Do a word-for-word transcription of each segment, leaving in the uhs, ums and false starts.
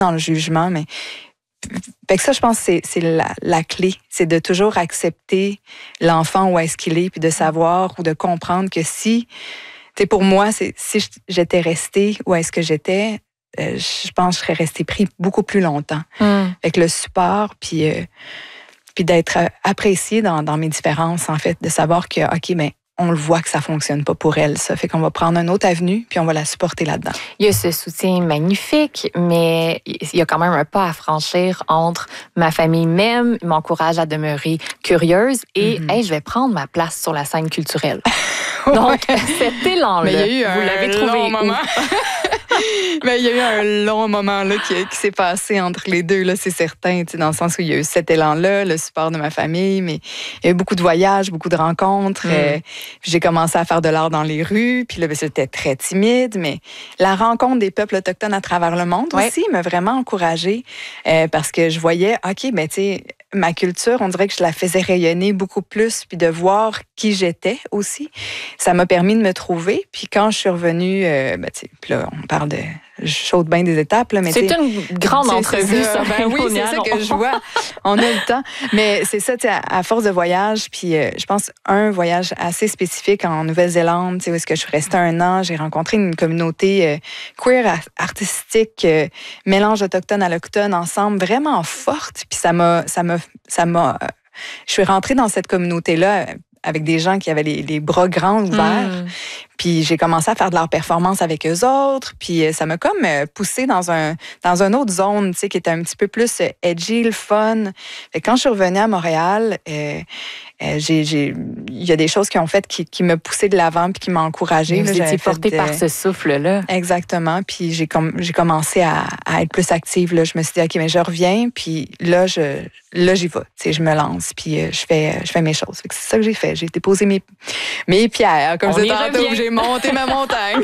dans le jugement, mais fait que ça, je pense que c'est, c'est la, la clé. C'est de toujours accepter l'enfant où est-ce qu'il est, puis de savoir ou de comprendre que si, tu sais, pour moi, c'est, si j'étais restée où est-ce que j'étais, euh, je pense que je serais restée pris beaucoup plus longtemps. Mm. Fait que le support, puis, euh, puis d'être appréciée dans, dans mes différences, en fait, de savoir que, OK, mais on le voit que ça fonctionne pas pour elle, ça. Fait qu'on va prendre une autre avenue, puis on va la supporter là-dedans. Il y a ce soutien magnifique, mais il y a quand même un pas à franchir entre ma famille m'aime, m'encourage à demeurer curieuse et mm-hmm. hey, je vais prendre ma place sur la scène culturelle. Donc, cet élan-là, mais il y a eu vous un l'avez trouvé long où? moment. Mais il y a eu un long moment là, qui, qui s'est passé entre les deux, là, c'est certain, dans le sens où il y a eu cet élan-là, le support de ma famille, mais il y a eu beaucoup de voyages, beaucoup de rencontres. Mm. Euh, j'ai commencé à faire de l'art dans les rues, puis là, ben, j'étais très timide, mais la rencontre des peuples autochtones à travers le monde ouais. aussi m'a vraiment encouragée euh, parce que je voyais, OK, ben tu sais, ma culture, on dirait que je la faisais rayonner beaucoup plus, puis de voir qui j'étais aussi. Ça m'a permis de me trouver. Puis quand je suis revenue, euh, ben, tu sais, puis là, on parle de chaude bain des étapes. Là, mais c'est une grande entrevue, ça. Ben oui, c'est ça que je vois. On a le temps. Mais c'est ça, tu sais, à, à force de voyage, puis euh, je pense un voyage assez spécifique en Nouvelle-Zélande, tu sais, où est-ce que je suis restée un an, j'ai rencontré une communauté euh, queer, artistique, euh, mélange autochtone allochtone ensemble, vraiment forte. Puis ça m'a, ça m'a, ça m'a. Euh, je suis rentrée dans cette communauté-là avec des gens qui avaient les, les bras grands ouverts. Mm. Puis j'ai commencé à faire de leur performance avec eux autres. Puis ça m'a comme poussée dans un dans une autre zone, tu sais, qui était un petit peu plus edgy, le fun. Fait que quand je suis revenue à Montréal, euh, euh, j'ai, j'ai, il y a des choses qui ont fait qui, qui me poussaient de l'avant puis qui m'ont encouragée. Vous étiez portée de... par ce souffle-là. Exactement. Puis j'ai, com... j'ai commencé à, à être plus active. Là. Je me suis dit, OK, mais je reviens. Puis là, je, là j'y vais. Tu sais, je me lance. Puis je fais, je fais mes choses. Fait que c'est ça que j'ai fait. J'ai déposé mes, mes pierres, comme je disais tantôt. J'ai monté ma montagne.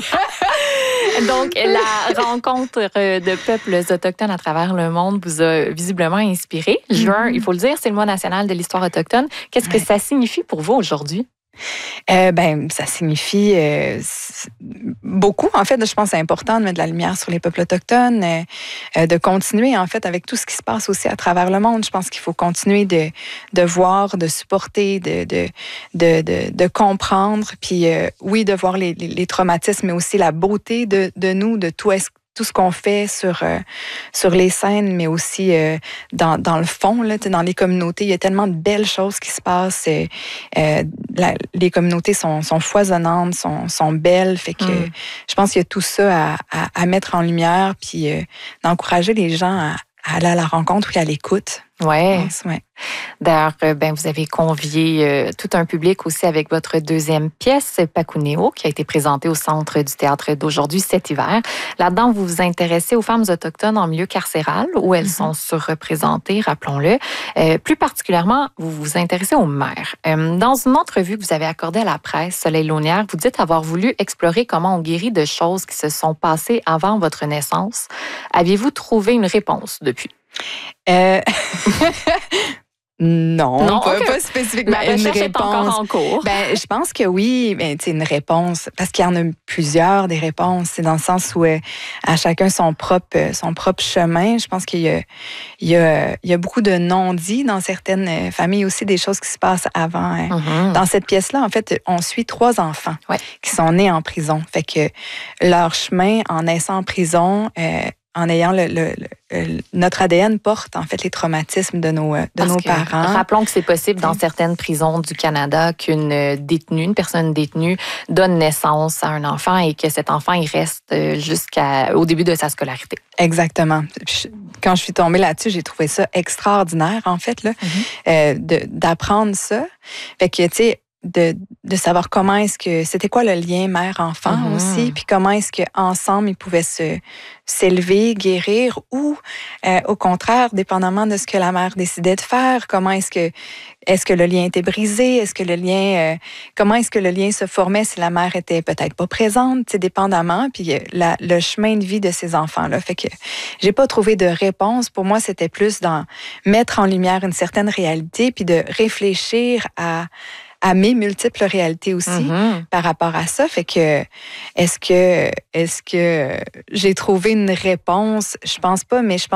Donc, la rencontre de peuples autochtones à travers le monde vous a visiblement inspiré. Juin, mm-hmm. il faut le dire, c'est le mois national de l'histoire autochtone. Qu'est-ce que ouais. ça signifie pour vous aujourd'hui? Euh, ben, ça signifie euh, beaucoup. En fait, je pense que c'est important de mettre de la lumière sur les peuples autochtones, euh, de continuer, en fait, avec tout ce qui se passe aussi à travers le monde. Je pense qu'il faut continuer de, de voir, de supporter, de, de, de, de, de comprendre. Puis, euh, oui, de voir les, les, les traumatismes, mais aussi la beauté de, de nous, de tout est tout ce qu'on fait sur, euh, sur les scènes, mais aussi euh, dans, dans le fond, là, dans les communautés. Il y a tellement de belles choses qui se passent. Et, euh, la, les communautés sont, sont foisonnantes, sont, sont belles. Fait que mm. je pense qu'il y a tout ça à, à, à mettre en lumière, puis euh, d'encourager les gens à, à aller à la rencontre et à l'écoute. Ouais. ouais. D'ailleurs, ben, vous avez convié euh, tout un public aussi avec votre deuxième pièce, Pakuneo, qui a été présentée au Centre du théâtre d'aujourd'hui cet hiver. Là-dedans, vous vous intéressez aux femmes autochtones en milieu carcéral, où elles mm-hmm. sont surreprésentées, rappelons-le. Euh, plus particulièrement, vous vous intéressez aux mères. Euh, dans une entrevue que vous avez accordée à la presse, Soleil Launière, vous dites avoir voulu explorer comment on guérit de choses qui se sont passées avant votre naissance. Aviez-vous trouvé une réponse depuis? Euh... non, non pas, okay. pas spécifiquement. Ma une réponse est encore en cours. Ben, je pense que oui, mais c'est une réponse parce qu'il y en a plusieurs des réponses. C'est dans le sens où euh, à chacun son propre son propre chemin. Je pense qu'il y a il y a il y a beaucoup de non-dits dans certaines familles aussi, des choses qui se passent avant. Hein. Mm-hmm. Dans cette pièce-là, en fait, on suit trois enfants ouais. qui sont nés en prison. Fait que leur chemin en naissant en prison. Euh, en ayant le, le, le, notre A D N porte en fait les traumatismes de nos, de Parce nos que, parents. Rappelons que c'est possible dans certaines prisons du Canada qu'une détenue, une personne détenue donne naissance à un enfant et que cet enfant il reste jusqu'au début de sa scolarité. Exactement. Quand je suis tombée là-dessus, j'ai trouvé ça extraordinaire en fait là, mm-hmm. euh, de, d'apprendre ça. Fait que tu sais. De, de savoir comment est-ce que c'était quoi le lien mère-enfant mm-hmm. aussi, puis comment est-ce qu'ensemble ils pouvaient se s'élever, guérir, ou euh, au contraire, dépendamment de ce que la mère décidait de faire, comment est-ce que est-ce que le lien était brisé, est-ce que le lien, euh, comment est-ce que le lien se formait si la mère était peut-être pas présente, tu sais, dépendamment, puis la, le chemin de vie de ces enfants-là. Fait que j'ai pas trouvé de réponse. Pour moi, c'était plus dans mettre en lumière une certaine réalité, puis de réfléchir à à mes multiples réalités aussi mm-hmm. par rapport à ça. Fait que, est-ce que, est-ce que j'ai trouvé une réponse? Je pense pas, mais je pense